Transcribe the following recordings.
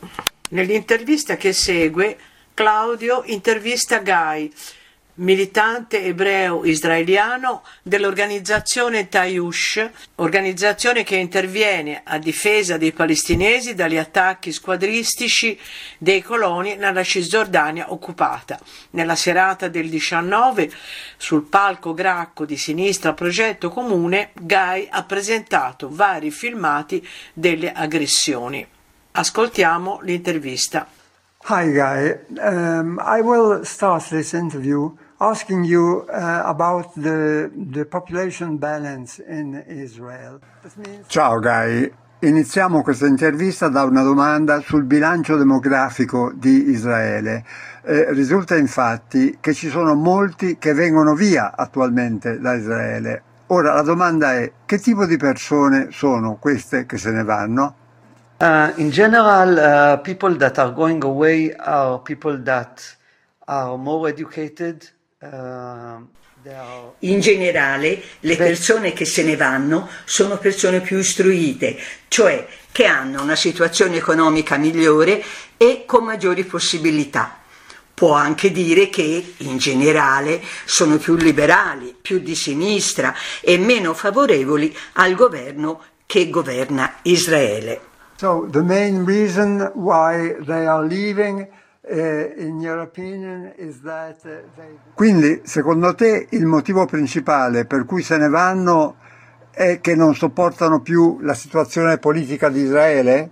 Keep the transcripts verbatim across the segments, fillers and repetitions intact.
Nell'intervista che segue, Claudio intervista Guy, militante ebreo israeliano dell'organizzazione Tayush, organizzazione che interviene a difesa dei palestinesi dagli attacchi squadristici dei coloni nella Cisgiordania occupata. Nella serata del diciannove, sul palco Gracco di Sinistra Progetto Comune, Guy ha presentato vari filmati delle aggressioni. Ascoltiamo l'intervista. Hi Guy, um, I will start this interview asking you uh, about the, the population balance in Israel. Means... Ciao Guy, iniziamo questa intervista da una domanda sul bilancio demografico di Israele. Eh, risulta infatti che ci sono molti che vengono via attualmente da Israele. Ora la domanda è: che tipo di persone sono queste che se ne vanno? Uh, in general, uh, people that are going away are people that are more educated. Uh, in generale, le persone che se ne vanno sono persone più istruite, cioè che hanno una situazione economica migliore e con maggiori possibilità. Può anche dire che, in generale, sono più liberali, più di sinistra e meno favorevoli al governo che governa Israele. So the main reason why they are leaving, uh, in your opinion, is that uh, they... Quindi, secondo te, il motivo principale per cui se ne vanno è che non sopportano più la situazione politica di Israele?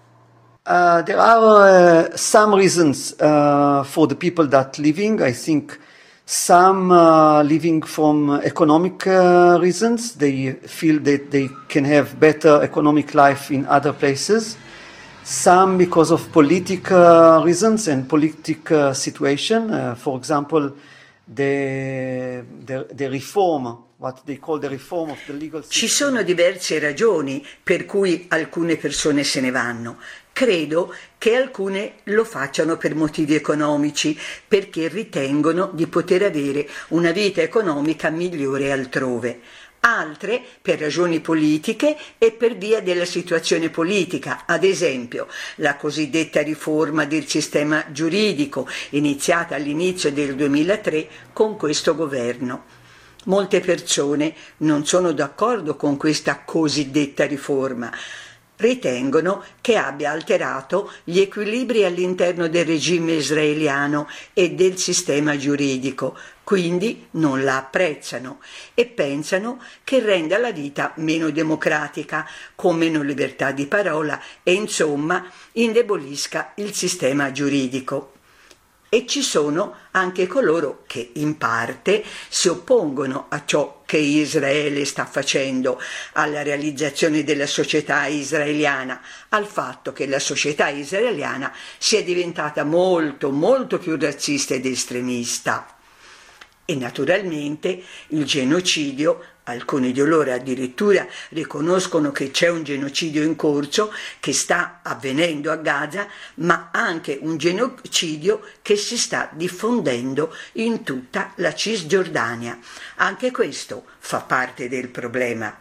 Uh, there are uh, some reasons uh, for the people that leaving. I think some uh, leaving from economic uh, reasons. They feel that they can have better economic life in other places. Some because of political reasons and political situation. Uh, for example, the, the, the reform, what they call the reform of the legal system. Ci sono diverse ragioni per cui alcune persone se ne vanno. Credo che alcune lo facciano per motivi economici, perché ritengono di poter avere una vita economica migliore altrove. Altre per ragioni politiche e per via della situazione politica, ad esempio la cosiddetta riforma del sistema giuridico iniziata all'inizio del duemilatré con questo governo. Molte persone non sono d'accordo con questa cosiddetta riforma. Ritengono che abbia alterato gli equilibri all'interno del regime israeliano e del sistema giuridico, quindi non la apprezzano e pensano che renda la vita meno democratica, con meno libertà di parola e insomma indebolisca il sistema giuridico. E ci sono anche coloro che in parte si oppongono a ciò che Israele sta facendo, alla realizzazione della società israeliana, al fatto che la società israeliana sia diventata molto, molto più razzista ed estremista. E naturalmente il genocidio, alcuni di loro addirittura riconoscono che c'è un genocidio in corso che sta avvenendo a Gaza, ma anche un genocidio che si sta diffondendo in tutta la Cisgiordania. Anche questo fa parte del problema.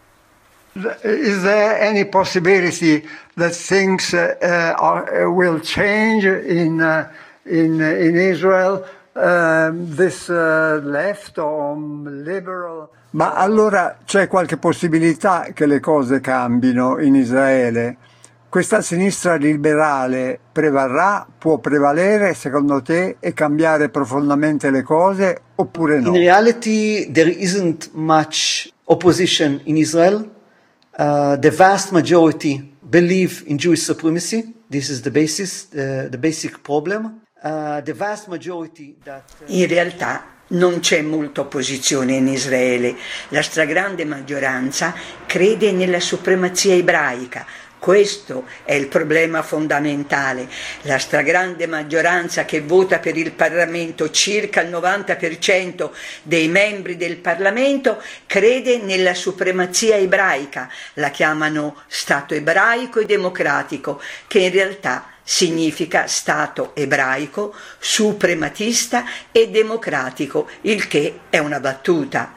Is there any possibility that things uh, are, will change in, uh, in, in Israel? Uh, this uh, left or liberal... Ma allora c'è qualche possibilità che le cose cambino in Israele? Questa sinistra liberale prevarrà, può prevalere secondo te e cambiare profondamente le cose oppure no? In reality there isn't much opposition in Israel. Uh, the vast majority believe in Jewish supremacy. This is the basis, uh, the basic problem. Uh, the vast majority that, uh... In realtà non c'è molta opposizione in Israele. La stragrande maggioranza crede nella supremazia ebraica. Questo è il problema fondamentale. La stragrande maggioranza che vota per il Parlamento, circa il novanta per cento dei membri del Parlamento, crede nella supremazia ebraica. La chiamano Stato ebraico e democratico, che in realtà significa Stato ebraico, suprematista e democratico, il che è una battuta.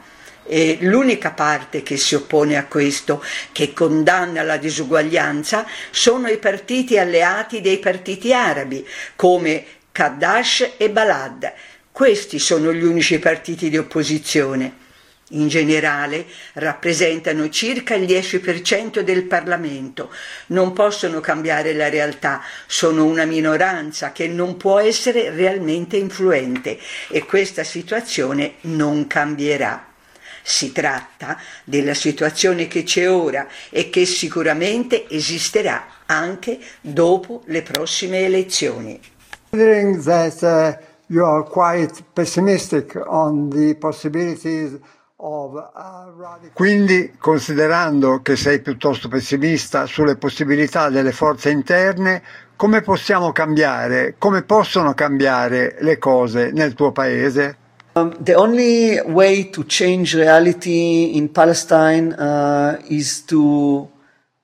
E l'unica parte che si oppone a questo, che condanna la disuguaglianza, sono i partiti alleati dei partiti arabi, come Kaddash e Balad. Questi sono gli unici partiti di opposizione. In generale rappresentano circa il dieci per cento del Parlamento, non possono cambiare la realtà, sono una minoranza che non può essere realmente influente e questa situazione non cambierà. Si tratta della situazione che c'è ora e che sicuramente esisterà anche dopo le prossime elezioni. Considering that uh, you are quite pessimistic on the possibilities of a radical... Quindi, considerando che sei piuttosto pessimista sulle possibilità delle forze interne, come possiamo cambiare, come possono cambiare le cose nel tuo paese? Um, the only way to change reality in Palestine uh, is to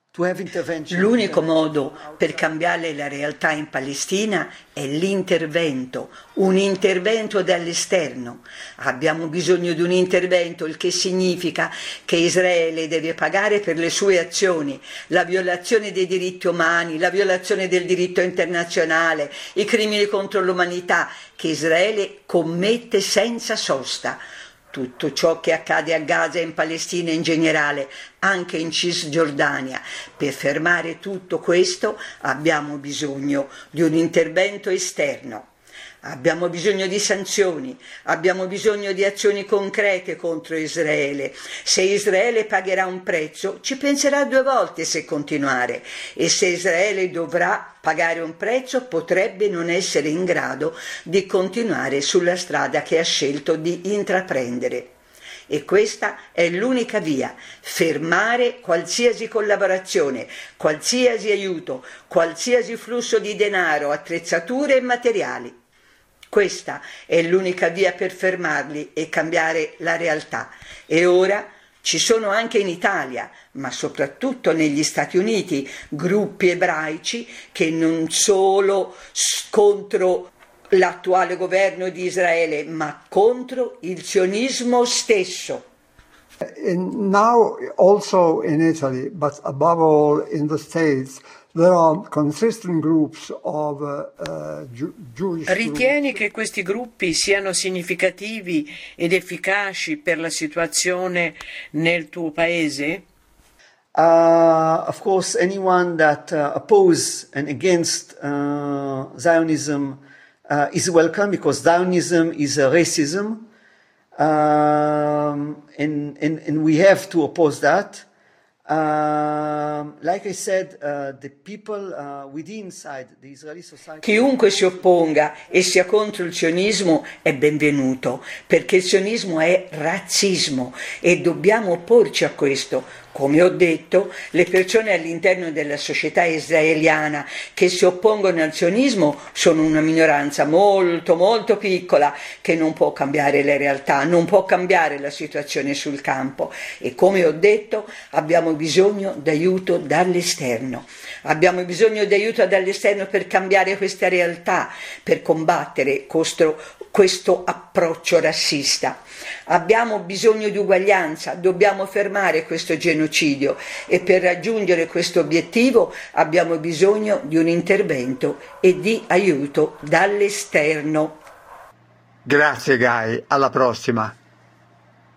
L'unico modo per cambiare la realtà in Palestina è l'intervento, un intervento dall'esterno. Abbiamo bisogno di un intervento, il che significa che Israele deve pagare per le sue azioni, la violazione dei diritti umani, la violazione del diritto internazionale, i crimini contro l'umanità che Israele commette senza sosta. Tutto ciò che accade a Gaza e in Palestina in generale, anche in Cisgiordania. Per fermare tutto questo abbiamo bisogno di un intervento esterno. Abbiamo bisogno di sanzioni, abbiamo bisogno di azioni concrete contro Israele. Se Israele pagherà un prezzo, ci penserà due volte se continuare, e se Israele dovrà pagare un prezzo, potrebbe non essere in grado di continuare sulla strada che ha scelto di intraprendere. E questa è l'unica via: fermare qualsiasi collaborazione, qualsiasi aiuto, qualsiasi flusso di denaro, attrezzature e materiali. Questa è l'unica via per fermarli e cambiare la realtà. E ora ci sono anche in Italia, ma soprattutto negli Stati Uniti, gruppi ebraici che non solo contro l'attuale governo di Israele, ma contro il sionismo stesso. In, now also in Italy, but above all in the States, there are consistent groups of uh, uh, Jew- Jewish Ritieni groups. che questi gruppi siano significativi ed efficaci per la situazione nel tuo paese? Uh, of course, anyone that uh, oppose and against uh, Zionism uh, is welcome, because Zionism is a racism, um, and, and, and we have to oppose that. Um, like I said, uh, the people uh, within inside the Israeli society. Chiunque si opponga e sia contro il sionismo è benvenuto, perché il sionismo è razzismo e dobbiamo opporci a questo. Come ho detto, le persone all'interno della società israeliana che si oppongono al sionismo sono una minoranza molto molto piccola che non può cambiare le realtà, non può cambiare la situazione sul campo, e come ho detto abbiamo bisogno d'aiuto dall'esterno. Abbiamo bisogno di aiuto dall'esterno per cambiare questa realtà, per combattere questo, questo approccio razzista. Abbiamo bisogno di uguaglianza, dobbiamo fermare questo genocidio, e per raggiungere questo obiettivo abbiamo bisogno di un intervento e di aiuto dall'esterno. Grazie Guy, alla prossima.